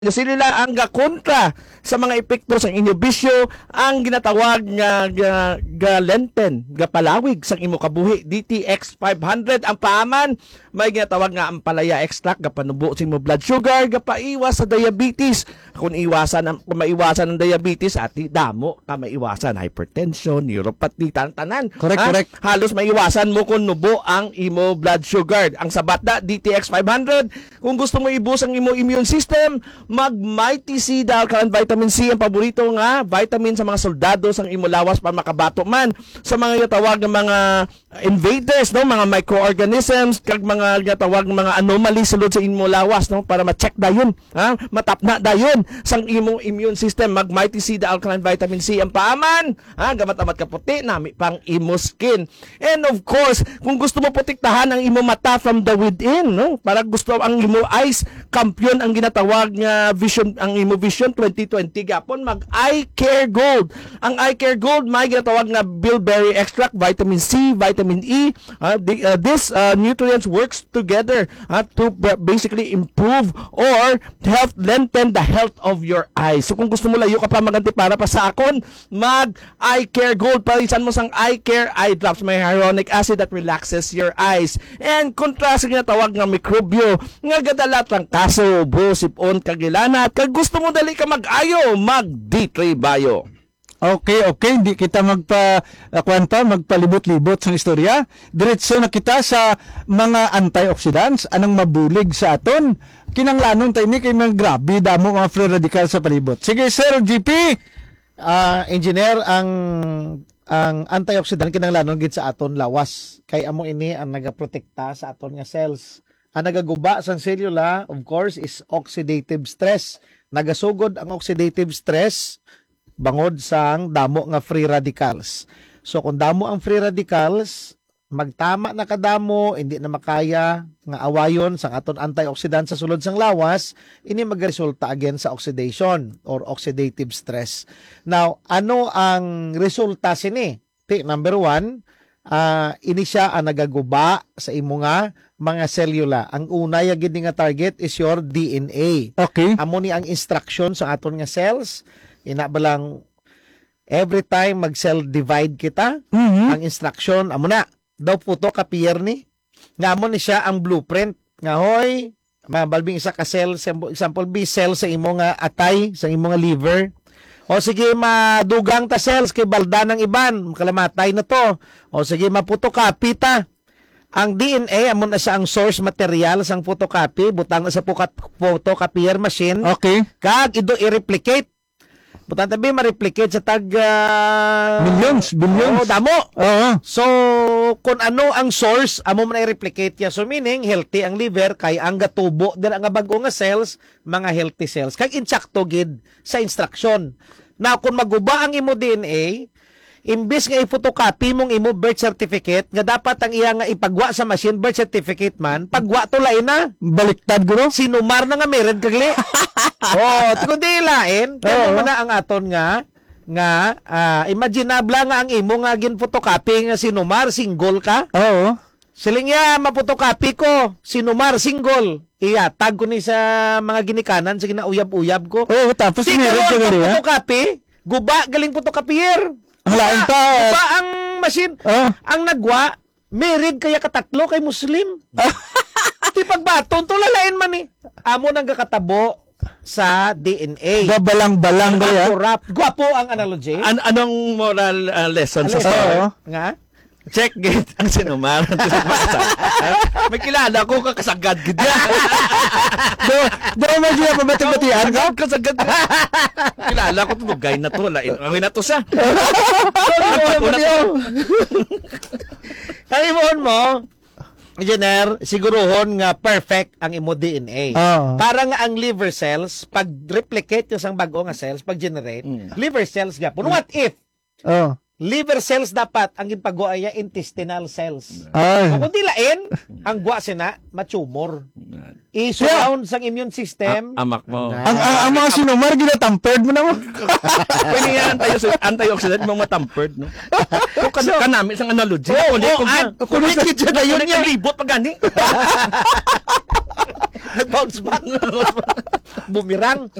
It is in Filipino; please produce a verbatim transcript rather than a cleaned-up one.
Sila ang gakontra sa mga epekto sa inyo bisyo ang ginatawag nga ga, galenten, gapalawig sa imo kabuhi D T X five hundred ang paaman may ginatawag nga ang palaya extract gapanubo sa imo blood sugar gapaiwas sa diabetes kung iwasan ang kung maiwasan ang diabetes ati damo ka maiwasan hypertension, neuropathy tanan. Correct, ha? correct. Halos maiwasan mo kung nubo ang imo blood sugar. Ang sabat na D T X five hundred kung gusto mo ibus ang imo immune system mag Mighty C dahil karon vitamin C ang paborito nga vitamin sa mga soldado sang imo lawas para makabato man sa mga tawag ng mga invaders no mga microorganisms kag mga tawag ng mga anomaly sulod sa imo lawas no para ma-check dayon ha matapna dayon sang imong immune system mag Mighty C the alkaline vitamin C ang paaman ha gamat-amat ka puti nami pang imo skin and of course kung gusto mo protektahan ang imo mata from the within no para gusto ang imo eyes kampiyon ang ginatawag nga vision ang imo vision twenty twenty gapon mag Eye Care Gold ang Eye Care Gold may ginatawag nga bilberry extract vitamin C vitamin E uh, the, uh, this uh, nutrients works together uh, to basically improve or help lengthen the health of your eyes so kung gusto mo layo ka pa maganti para pa sa akon mag Eye Care Gold palisan mo sang Eye Care eye drops may hyaluronic acid that relaxes your eyes and kontra sa ginatawag nga mikrobyo nga gadalat ang kaso busipon kagilana kag gusto mo dali ka mag-ayo, mag-D three Bio. Okay, okay, hindi kita magpa uh, kwanta, magpalibot-libot sa istorya. Diretso na kita sa mga antioxidants, anong mabulig sa aton. Kinanglanon tayo ni kay mga grabe damo mga free radical sa palibot. Sige, Sir G P. Uh, engineer, ang ang antioxidant kinanglanon gid sa aton lawas. Kay amo ini ang nagaprotekta sa aton nga cells. Ang nagaguba sa selula, of course, is oxidative stress. Nagasugod ang oxidative stress bangod sang damo nga free radicals. So kung damo ang free radicals, magtama na kadamo, hindi na makaya nga awayon sang aton antioxidant sa sulod sang lawas, ini magresulta again sa oxidation or oxidative stress. Now, ano ang resulta sini? T, number one, uh, ini siya ang nagaguba sa imo nga mga selula. Ang una ya gid nga target is your D N A. Okay. Amo ni ang instruction sa aton nga cells. Ina balang every time mag cell divide kita, Mm-hmm. ang instruction amo na daw photocopier ni. Nga amo ni siya ang blueprint. Nga hoy, mabalbing isa ka cell, example B cell sa imo nga atay, sa imo nga liver. O sige, madugang ta cells kay balda ng iban, kalamatay na to. O sige, maputocopy ta. Ang D N A, amon na siya ang source material sang photocopy, butang na sa photocopier machine. Okay. Kag ido i-replicate. Butang tabi ma-replicate sa tag uh, Millions, billions. Oh, damo. Oo. So, kung ano ang source, amo man i-replicate ya. So meaning healthy ang liver kay ang gatubo din ang bago nga cells, mga healthy cells. Kag insakto gid sa instruction. Now, kung maguba ang imo D N A, imbis nga i-photocopy mong imo birth certificate, nga dapat ang iya nga ipagwa sa machine birth certificate man, pagwa to lain na. Baliktad guro. Sinumar na nga meron kagli. Oh, kundi lain, kaya mo na ang aton nga nga uh, imaginable nga ang imo nga gin photocopy nga sinumar single ka. Oo. Siling ya mapotocopy ko, sinumar single. Iya, tag ko ni sa mga ginikanan sa ginauyab-uyab ko. Oo, tapos meron ka gali ha. Photocopy, guba galing photocopier. Ang lain ta. Guba ang machine. Oh. Ang nagwa, married kaya katatlo kay Muslim. Di pagbaton, tulalain man ni. Amo nang kakatabo sa D N A. Babalang-balang gali ha. Corrupt. Gwapo ang analogy. An anong moral uh, lesson sa Ano, story? Oo. Nga? Check gate ang sinumar. May kilala ko kakasagad gid. Do, do mo siya pabati-batian ka? Kasagad. Kilala ko to gay na to lain. Ang na to siya. Ang imoon mo, engineer, siguruhon nga perfect ang imo D N A. Oo. Para nga ang liver cells, pag replicate yung sang bago nga cells, pag generate, Mm. liver cells gapon. What if Oo. liver cells dapat ang ginpagawa ay intestinal cells? Ay. Kung di lain, ang gwa sina matumor. I-surround sang immune system. Amak mo. Ang, ang, ang mga sinumar, ginatampered mo naman. Pwede yan anti- antioxidant mga matampered, no? Kung kan kanami sang analogy. Oo, Kundi oo, kung ad- kung connected siya na yun yun niya. libot pag gani. Bounce back. Bumirang.